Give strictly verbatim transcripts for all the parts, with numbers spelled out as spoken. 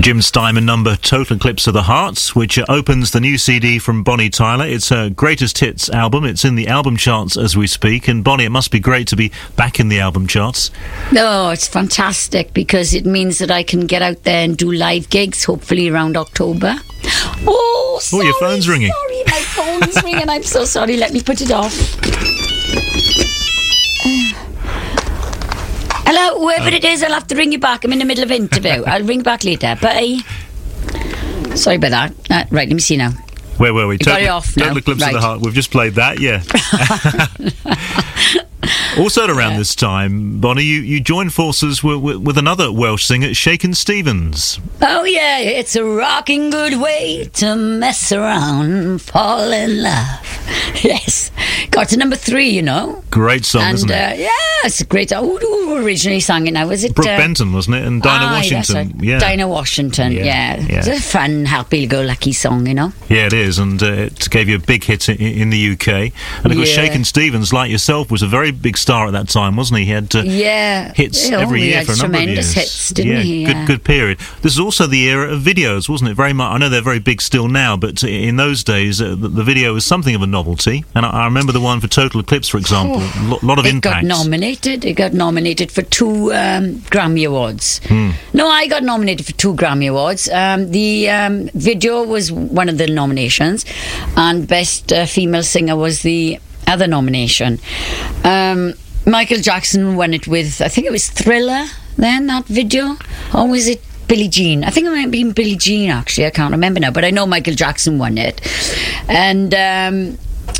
Jim Steinman number Total Eclipse of the Heart, which opens the new C D from Bonnie Tyler. It's her greatest hits album. It's in the album charts as we speak. And Bonnie, it must be great to be back in the album charts. Oh, it's fantastic because it means that I can get out there and do live gigs, hopefully around October. Oh, sorry, oh your phone's ringing. Sorry, my phone's ringing. I'm so sorry. Let me put it off. Hello, whoever oh. it is, I'll have to ring you back. I'm in the middle of an interview. I'll ring back later. Bye. Sorry about that. Uh, right, let me see now. Where were we? You Total, got it off now. Total Eclipse right. of the Heart. We've just played that, yeah. Also at around yeah. this time, Bonnie, you, you joined forces with, with, with another Welsh singer, Shakin' Stevens. Oh, yeah, it's a rocking good way to mess around and fall in love. Yes. Got to number three, you know. Great song, and, isn't it? Uh, yeah, it's a great song. Who, who originally sang it now? Was it Brooke uh, Benton, wasn't it? And Dinah aye, Washington. That's right. Yeah. Dinah Washington, yeah. yeah. yeah. It's a fun, happy-go-lucky song, you know. Yeah, it is, and uh, it gave you a big hit in, in the U K. And of course, yeah. Shakin' Stevens, like yourself, was a very big star at that time, wasn't he? He had uh, yeah. hits you know, every year had for a number of years. Tremendous hits, didn't yeah, he? Good, yeah, good period. This is also the era of videos, wasn't it? Very much. I know they're very big still now, but in those days, uh, the, the video was something of a novelty. And I, I remember the one for Total Eclipse, for example. A Oh, lot of it impact. It got nominated. It got nominated for two um, Grammy Awards. Hmm. No, I got nominated for two Grammy Awards. Um, the um, video was one of the nominations, and Best uh, Female Singer was the other nomination. Um, Michael Jackson won it with, I think it was Thriller then, that video. Or was it Billie Jean? I think it might have been Billie Jean, actually. I can't remember now, but I know Michael Jackson won it. And... Um,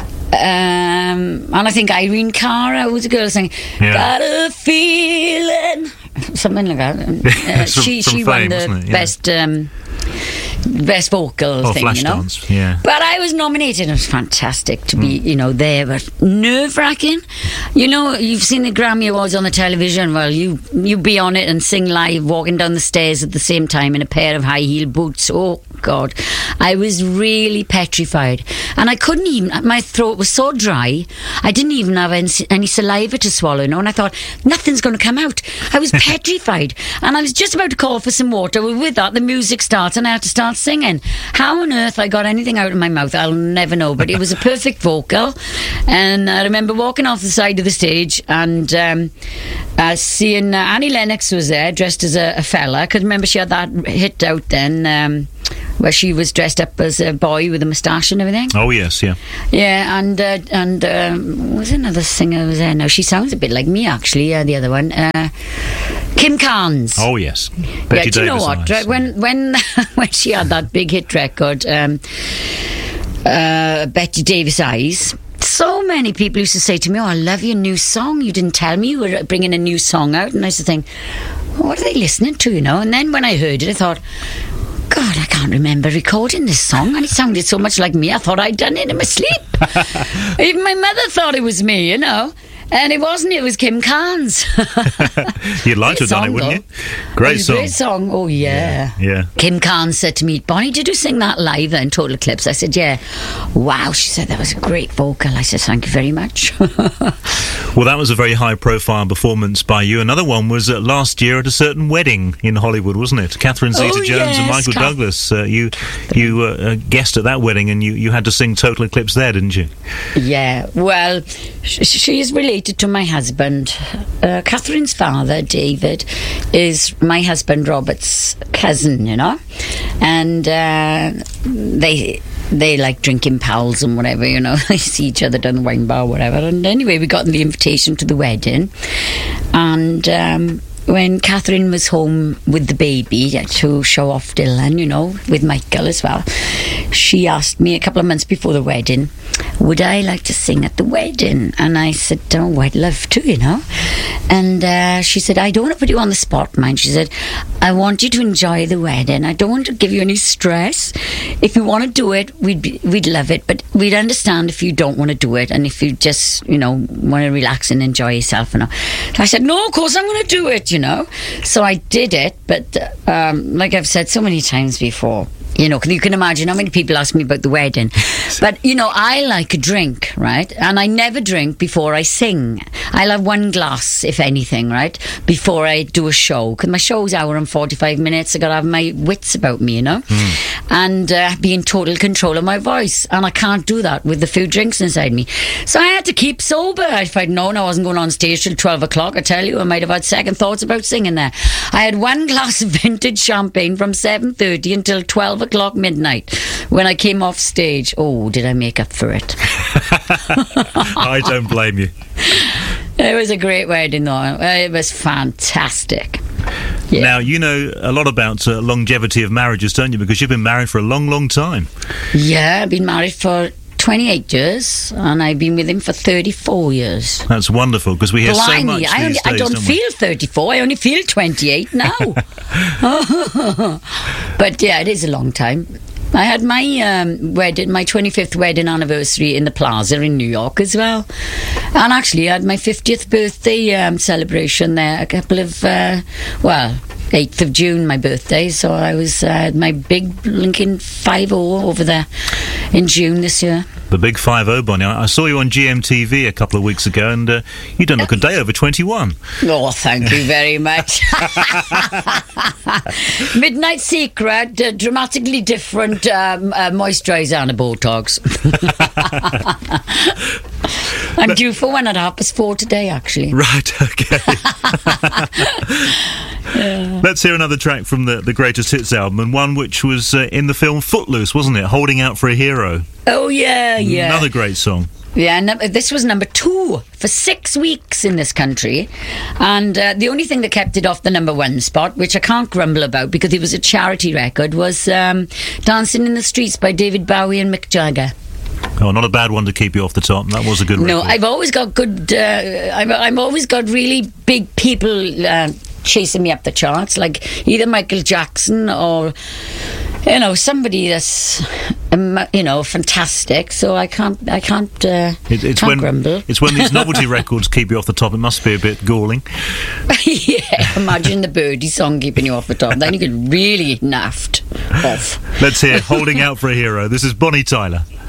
Um, and I think Irene Cara was a girl saying, yeah. "Got a feeling," something like that. Uh, from, she from she Fame, won the wasn't it? Yeah. best um, best vocal oh, thing, Flash you know. Dance, yeah. But I was nominated. It was fantastic to be, mm. you know, there. But nerve wracking. You know, you've seen the Grammy Awards on the television. Well, you you be on it and sing live, walking down the stairs at the same time in a pair of high heel boots. Oh God, I was really petrified, and I couldn't even. My throat was so dry. I didn't even have any, any saliva to swallow. You know, and I thought nothing's going to come out. I was petrified, and I was just about to call for some water. With that, the music starts, and I had to start singing. How on earth I got anything out of my mouth, I'll never know, but it was a perfect vocal. And I remember walking off the side of the stage and um, uh, seeing uh, Annie Lennox was there dressed as a, a fella, because remember she had that hit out then um, where she was dressed up as a boy with a moustache and everything. Oh yes, yeah. Yeah, and uh, and um, was another singer who was there now? She sounds a bit like me actually, uh, the other one. Uh, Kim Carnes. Oh yes, Betty yeah, do you know what? Right, when when when she had that big hit record, um, uh, Betty Davis Eyes. So many people used to say to me, "Oh, I love your new song. You didn't tell me you were bringing a new song out." And I used to think, well, "What are they listening to?" You know. And then when I heard it, I thought, God, I can't remember recording this song, and it sounded so much like me. I thought I'd done it in my sleep. Even my mother thought it was me, you know. And it wasn't, it was Kim Carnes. You'd like to have done it, wouldn't you? Great song. Great song, oh yeah. yeah. Yeah. Kim Carnes said to me, "Bonnie, did you sing that live in Total Eclipse?" I said, "Yeah." "Wow," she said, "that was a great vocal." I said, "Thank you very much." Well, that was a very high-profile performance by you. Another one was uh, last year at a certain wedding in Hollywood, wasn't it? Catherine Zeta-Jones oh, yes, and Michael Kath- Douglas. Uh, you you uh, uh, guessed at that wedding, and you, you had to sing Total Eclipse there, didn't you? Yeah, well, sh- she is related to my husband. Uh, Catherine's father, David, is my husband Robert's cousin, you know, and uh, they they like drinking pals and whatever, you know. They see each other down the wine bar, whatever. And anyway, we got the invitation to the wedding, and um, when Catherine was home with the baby to show off Dylan, you know, with Michael as well, she asked me a couple of months before the wedding, would I like to sing at the wedding? And I said, oh, I'd love to, you know. And uh, she said, I don't want to put you on the spot, mind. She said, I want you to enjoy the wedding. I don't want to give you any stress. If you want to do it, we'd be, we'd love it, but we'd understand if you don't want to do it, and if you just, you know, want to relax and enjoy yourself. And all. So I said, no, of course I'm going to do it, you know. So I did it, but um, like I've said so many times before, You know, you can imagine how many people ask me about the wedding. But, you know, I like a drink, right? And I never drink before I sing. I'll have one glass, if anything, right? Before I do a show. Because my show's hour and forty-five minutes. I got to have my wits about me, you know? Mm. And uh, be in total control of my voice. And I can't do that with the few drinks inside me. So I had to keep sober. If I'd known I wasn't going on stage till twelve o'clock, I tell you, I might have had second thoughts about singing there. I had one glass of vintage champagne from seven thirty until twelve o'clock midnight. When I came off stage, oh, did I make up for it? I don't blame you. It was a great wedding, though. It was fantastic. Yeah. Now, you know a lot about uh, longevity of marriages, don't you? Because you've been married for a long, long time. Yeah, I've been married for twenty-eight years, and I've been with him for thirty-four years. That's wonderful, because we hear Blimey, so much I, these only, days, I don't, don't feel thirty-four, I only feel twenty-eight now. But yeah, it is a long time. I had my um, wedding, my twenty-fifth wedding anniversary in the Plaza in New York as well. And actually I had my fiftieth birthday um, celebration there a couple of, uh, well... eighth of June, my birthday, so I was uh, my big Lincoln five oh over there in June this year. The big five oh, Bonnie. I saw you on G M T V a couple of weeks ago, and uh, you don't look a day over twenty-one. Oh, thank you very much. Midnight Secret, uh, dramatically different um, uh, moisturiser and a Botox. I'm due for one at half past four today, actually. Right, okay. Yeah. Let's hear another track from the, the Greatest Hits album, and one which was uh, in the film Footloose, wasn't it? Holding Out for a Hero. Oh, yeah, yeah. Another great song. Yeah, no, this was number two for six weeks in this country. And uh, the only thing that kept it off the number one spot, which I can't grumble about because it was a charity record, was um, Dancing in the Streets by David Bowie and Mick Jagger. Oh, not a bad one to keep you off the top. That was a good record. No, I've always got good... Uh, I've, I've always got really big people... Uh, chasing me up the charts, like either Michael Jackson or, you know, somebody that's, um, you know, fantastic. So I can't, I can't, uh, it, it's can't when, grumble. It's when these novelty records keep you off the top. It must be a bit galling. Yeah, imagine the Birdie song keeping you off the top. Then you get really naffed off. Let's hear Holding Out for a Hero. This is Bonnie Tyler.